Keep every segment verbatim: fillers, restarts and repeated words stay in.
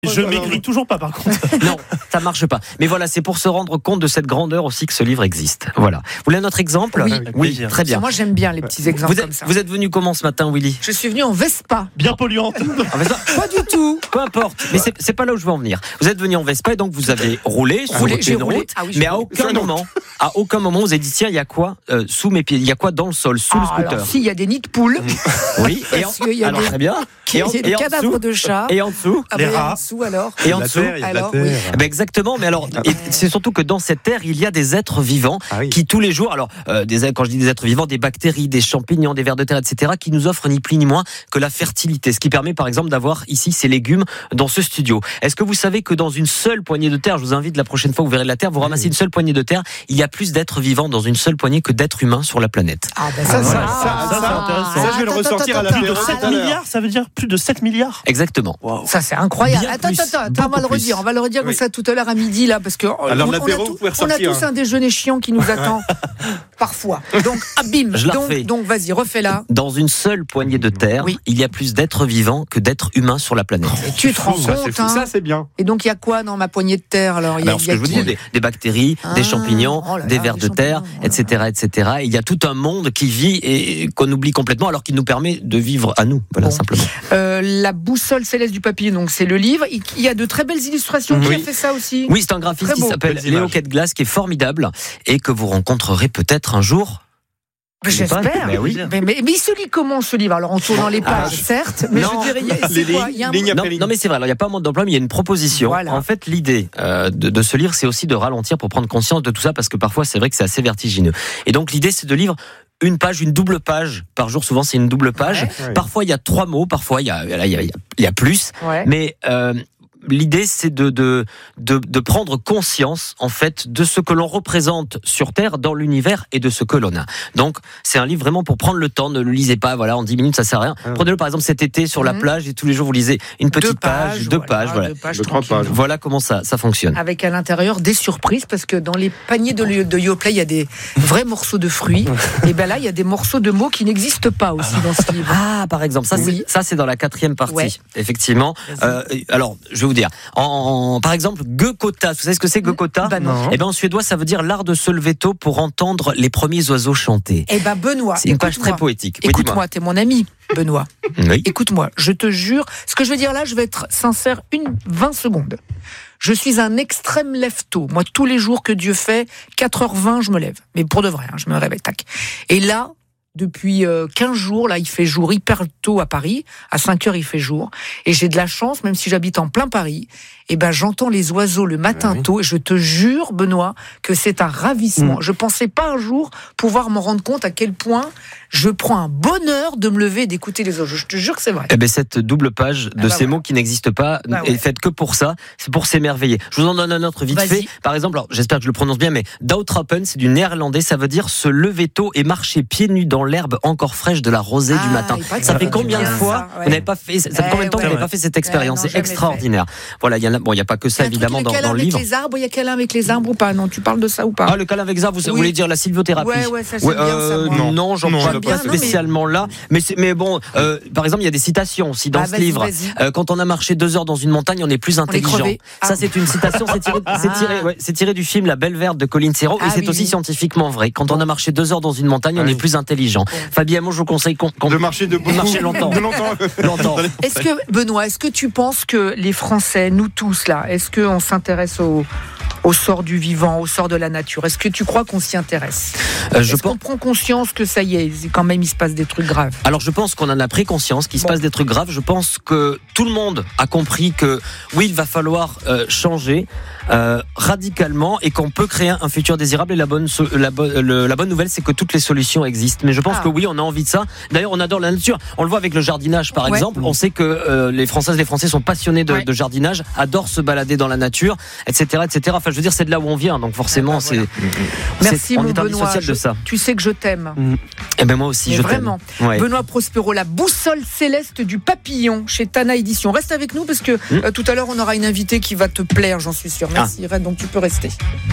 Je maigris toujours pas, par contre. Non, ça marche pas. Mais voilà, c'est pour se rendre compte de cette grandeur aussi que ce livre existe. Voilà. Vous voulez un autre exemple ? Oui, oui, très bien. Moi, j'aime bien les petits exemples vous êtes, comme ça. Vous êtes venu comment ce matin, Willy ? Je suis venu en Vespa. Bien polluante. En Vespa ? Pas du tout. Peu importe. Mais c'est, c'est pas là où je veux en venir. Vous êtes venu en Vespa et donc vous avez roulé sur Roulé, j'ai une roulé. route, Ah oui, mais j'ai à roulé. aucun moment, à aucun moment, vous avez dit tiens, il y a quoi euh, sous mes pieds ? Il y a quoi dans le sol, sous le Ah, scooter ? alors, si, il y a des nids de poules. Oui. Et en, Parce qu'il y a alors des- très bien. Il y a des et en cadavres dessous de chats. Et en dessous Ah les bah, rats. en dessous, alors. Et en La dessous terre, il y a de la alors, terre. oui. Eh ben exactement, mais alors et c'est surtout que dans cette terre il y a des êtres vivants Ah oui. qui tous les jours, alors euh, des quand je dis des êtres vivants, des bactéries, des champignons, des vers de terre, et cetera, qui nous offrent ni plus ni moins que la fertilité, ce qui permet par exemple d'avoir ici ces légumes dans ce studio. Est-ce que vous savez que dans une seule poignée de terre, je vous invite la prochaine fois où vous verrez de la terre, vous ramassez une seule poignée de terre, il y a plus d'êtres vivants dans une seule poignée que d'êtres humains sur la planète. Ah, ben ça, Ah, ça, voilà. ça, Ça, ça, c'est intéressant. Ça, je vais le Attends, ressortir à attends, la Plus de attends, sept attends. milliards, ça veut dire plus de sept milliards. Exactement. Ça, c'est incroyable. Bien Attends, plus, attends, attends, on va le beaucoup redire. plus. On va le redire comme Oui. ça tout à l'heure à midi, là, parce que on, Alors, on l'apéro, a, tout- vous pouvez on a ressortir, tous hein. un déjeuner chiant qui nous attend parfois. Donc, ah, bim. Je la donc, refais. donc, vas-y, refais-la. Dans une seule poignée de terre, Oui. il y a plus d'êtres vivants que d'êtres humains sur la planète. Et tu te rends Ça, c'est compte, fou. hein. Ça, c'est bien. Et donc, il y a quoi dans ma poignée de terre alors Il y a, Alors, ce il y a que je vous qui dis, des, des bactéries, Ah, des champignons, oh là des là, vers des de terre, champignons, oh là et cetera, et cetera. Et il y a tout un monde qui vit et qu'on oublie complètement, alors qu'il nous permet de vivre à nous. Voilà, Bon. simplement. Euh, La boussole céleste du papillon, donc c'est le livre. Il il y a de très belles illustrations. Qui Oui. a fait ça aussi Oui, c'est un graphiste Très qui beau. s'appelle Belles Léo images. Quetglas, qui est formidable et que vous rencontrerez peut-être un jour. J'espère. Mais oui. Mais, mais, mais il se lit comment ce livre Alors en tournant les pages, Ah, certes, mais non. je dirais, il y a- c'est Les quoi lignes, Il y a un- lignes Non, après ligne. non, mais c'est vrai, alors il n'y a pas un mode d'emploi, mais il y a une proposition. Voilà. En fait, l'idée euh, de, de ce livre, c'est aussi de ralentir pour prendre conscience de tout ça, parce que parfois, c'est vrai que c'est assez vertigineux. Et donc, l'idée, c'est de lire une page, une double page par jour. Souvent, c'est une double page. Ouais. Ouais. Parfois, il y a trois mots, parfois, il y a, il y a, il y a, il y a plus. Ouais. Mais euh, l'idée, c'est de, de, de, de prendre conscience, en fait, de ce que l'on représente sur Terre, dans l'univers, et de ce que l'on a. Donc, c'est un livre vraiment pour prendre le temps. Ne le lisez pas, voilà, en dix minutes, ça sert à rien. Ah. Prenez-le, par exemple, cet été, sur la Mhm. plage, et tous les jours, vous lisez une petite Deux page, deux pages, voilà. deux pages De trois tranquillement. pages. Voilà comment ça, ça fonctionne. Avec à l'intérieur des surprises, parce que dans les paniers de, de Yoplait, il y a des vrais morceaux de fruits. Et ben là, il y a des morceaux de mots qui n'existent pas aussi dans ce livre. Ah, par exemple, ça, Oui. c'est, ça c'est dans la quatrième partie, Ouais. effectivement. Euh, alors, je vais vous dire, en, par exemple, Gökota, vous savez ce que c'est Gökota ? Bah non. Eh ben, en suédois, ça veut dire l'art de se lever tôt pour entendre les premiers oiseaux chanter. Eh ben Benoît, C'est une page très écoute-moi. poétique. Oui, Écoute-moi, t'es mon ami, Benoît. dis-moi. Oui. Écoute-moi, je te jure, ce que je vais dire là, je vais être sincère une vingt secondes. Je suis un extrême lève-tôt. Moi, tous les jours que Dieu fait, quatre heures vingt, je me lève. Mais pour de vrai, hein, je me réveille, tac. Et là, depuis euh, quinze jours, là, il fait jour hyper tôt à Paris. À cinq heures, il fait jour. Et j'ai de la chance, même si j'habite en plein Paris, eh ben, j'entends les oiseaux le matin oui. tôt. Et je te jure, Benoît, que c'est un ravissement. Mm. Je pensais pas un jour pouvoir m'en rendre compte à quel point je prends un bonheur de me lever et d'écouter les oiseaux. Je te jure que c'est vrai. Eh ben, cette double page de Ah bah ces voilà. mots qui n'existent pas Bah est ouais. faite que pour ça. C'est pour s'émerveiller. Je vous en donne un autre vite Vas-y. fait. Par exemple, alors, j'espère que je le prononce bien, mais Dautrappen, c'est du néerlandais. Ça veut dire se lever tôt et marcher pieds nus dans l'herbe encore fraîche de la rosée Ah, du matin. il paraît que Ça ça fait fait du combien de bien, fois ça, ouais. vous n'avez pas fait, ça fait Eh combien de temps que vous ouais. n'avez pas fait cette expérience? non, C'est jamais extraordinaire. Voilà, il y en a, bon, il n'y a pas que ça Il y a un truc, évidemment le dans, câlin dans le avec livre. les arbres, il y a câlin avec les arbres ou pas? Non, tu parles de ça ou pas? Ah, le câlin avec ça, vous, vous Oui. voulez dire la sylviothérapie? Ouais, ouais, ça, c'est Ouais, bien, ça, euh, moi. non, non, j'en Non, parle j'aime pas bien, non, mais- spécialement là. Mais, c'est- mais bon, euh, par exemple, il y a des citations aussi dans Ah, ce vas-y, livre. vas-y. Euh, quand on a marché deux heures dans une montagne, on est plus est intelligent. crevé. Ah. Ça, c'est une citation. C'est tiré, c'est tiré, ouais, c'est tiré du film La Belle Verte de Colin Serrault. Ah et c'est oui, aussi oui. scientifiquement vrai. Quand on a marché deux heures dans une montagne, on Ah est oui. plus intelligent. Fabien, moi, je vous conseille qu'on, qu'on De marcher de beaucoup. marcher longtemps. De longtemps. longtemps. Est-ce que, Benoît, est-ce que tu penses que les Français, nous tous là, est-ce qu'on s'intéresse au, au sort du vivant, au sort de la nature? Est-ce que tu crois qu'on s'y intéresse? Euh, je Est-ce pense. qu'on prend conscience que ça y est, quand même il se passe des trucs graves? Alors je pense qu'on en a pris conscience qu'il se Bon. passe des trucs graves. Je pense que tout le monde a compris que oui, il va falloir euh, changer euh, radicalement et qu'on peut créer un futur désirable. Et la bonne, so- la, bonne, le- la bonne nouvelle, c'est que toutes les solutions existent. Mais je pense Ah. que oui, on a envie de ça. D'ailleurs, on adore la nature. On le voit avec le jardinage, par Ouais. exemple. On sait que euh, les Françaises, les Français sont passionnés de, Ouais. de jardinage, adorent se balader dans la nature, et cetera, et cetera. Enfin, je veux dire, c'est de là où on vient. Donc forcément, Ah bah voilà. c'est, Merci c'est, on mon est Benoît. indissociable de Je- ça. Tu sais que je t'aime. Et ben moi aussi, Mais je vraiment. t'aime. Ouais. Benoît Prospero, la boussole céleste du papillon chez Tana Édition. Reste avec nous parce que Mmh. euh, tout à l'heure on aura une invitée qui va te plaire, j'en suis sûre. Merci, Red, donc tu peux rester.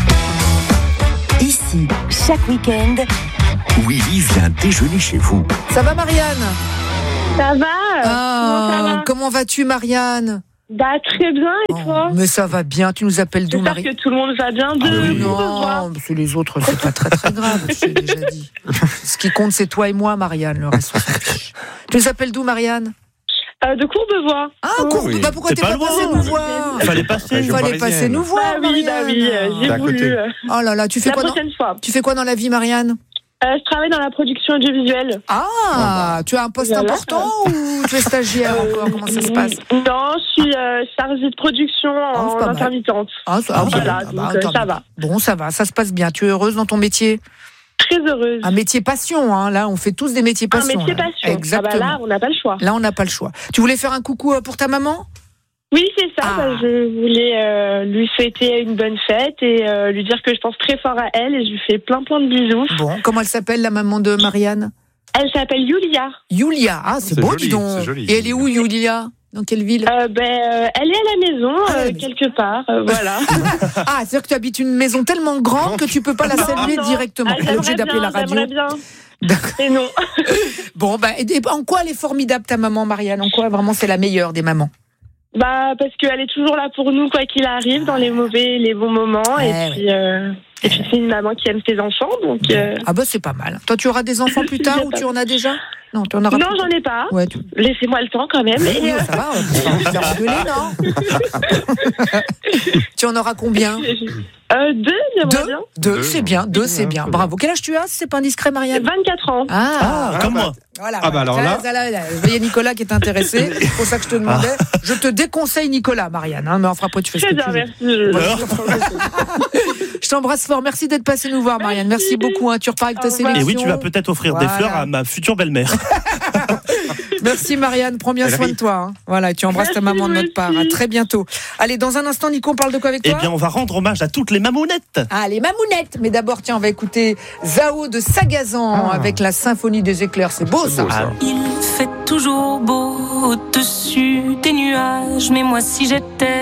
Ici, chaque week-end, Willy vient déjeuner chez vous. Ça va Marianne? Ça va Ah, Comment ça va comment vas-tu Marianne? Bah, très bien, et Oh, toi? mais ça va bien. Tu nous appelles d'où, J'espère Marie? que tout le monde va bien. De Ah oui. vous revoir. Non, parce que les autres, c'est pas très très grave, je t'ai déjà dit. Ce qui compte, c'est toi et moi, Marianne. Le reste, on s'en fiche. Tu nous appelles d'où, Marianne? Euh, de Courbevoie. Ah, Oh, Courbe- oui. bah pourquoi C'est t'es pas pas loin. passé nous voir? Il fallait passer. Région Fallait parisienne. passer nous voir, Bah oui, bah oui, euh, Marianne. j'ai C'est à voulu. côté. euh, Oh là là, tu fais La quoi dans... prochaine fois. Tu fais quoi dans la vie, Marianne? Euh, je travaille dans la production audiovisuelle. Ah, tu as un poste Voilà. important ou tu es stagiaire encore? Comment ça se passe? Non, je suis euh, chargée de production c'est en pas mal. intermittente. Ah, ça, ah oui, Voilà, ah, donc bah, euh, attends, ça va. Bon, ça va, ça se passe bien. Tu es heureuse dans ton métier? Très heureuse. Un métier passion, hein. Là, on fait tous des métiers Un passion. métier là. passion. Exactement. Ah bah là, on n'a pas le choix. Là, on n'a pas le choix. Tu voulais faire un coucou euh, pour ta maman? Oui, c'est ça. Ah. Bah, je voulais euh, lui souhaiter une bonne fête et euh, lui dire que je pense très fort à elle et je lui fais plein plein de bisous. Bon, comment elle s'appelle, la maman de Marianne? Elle s'appelle Yulia. Yulia. Ah, c'est C'est beau, joli, dis donc. c'est joli. Et elle est où, Yulia? Dans quelle ville? Euh, ben, euh, elle est à la maison, Ah, euh, mais- quelque part. euh, voilà. Ah, c'est-à-dire que tu habites une maison tellement grande que tu peux pas la saluer Non, non. directement. Ah, Tu es obligé j'aimerais d'appeler la bien, radio. j'aimerais bien. D'accord. Et non. Bon, bah, et- et en quoi elle est formidable, ta maman, Marianne? En quoi vraiment c'est la meilleure des mamans? Bah, parce qu'elle est toujours là pour nous, quoi qu'il arrive, dans les mauvais et les bons moments. Ouais, et puis, euh, et puis c'est une maman qui aime ses enfants, donc. euh, Ah bah c'est pas mal. Toi, tu auras des enfants plus tard ou tu en as déjà? Non, tu en auras Non, plus j'en ai pas. Ouais, tu... Laissez-moi le temps quand même. Oui, Et, euh, ça va, on va faire engueuler, non? Tu en auras combien? euh, deux, j'aimerais Deux bien. Deux, Deux, c'est non. bien, deux, c'est Ouais, bien. c'est Bravo. Quel âge tu as, si c'est pas indiscret, Marianne? vingt-quatre ans. Ah, Ah, comme moi. voilà. Ah bah alors là- Ça, là, là, je voyais Nicolas qui est intéressé. C'est pour ça que je te demandais. Je te déconseille Nicolas, Marianne. Hein, mais enfin, après, tu fais ce Très que bien, tu veux. merci. Alors, Je t'embrasse fort. Merci d'être passé nous voir, Marianne. Merci beaucoup. Hein. Tu repars avec ta Au revoir. sélection. et oui, tu vas peut-être offrir des Voilà. fleurs à ma future belle-mère. Merci, Marianne. Prends bien Elle soin rit. de toi. Hein. Voilà, tu embrasses ta Merci, maman de vous notre part. aussi. À très bientôt. Allez, dans un instant, Nico, on parle de quoi avec Eh toi? bien, on va rendre hommage à toutes les mamounettes. Ah, les mamounettes. Mais d'abord, tiens, on va écouter Zao de Sagazan Ah. avec la symphonie des éclairs. C'est beau, C'est ça. beau, ça. Ah, Il fait toujours beau au-dessus des nuages, mais moi si j'étais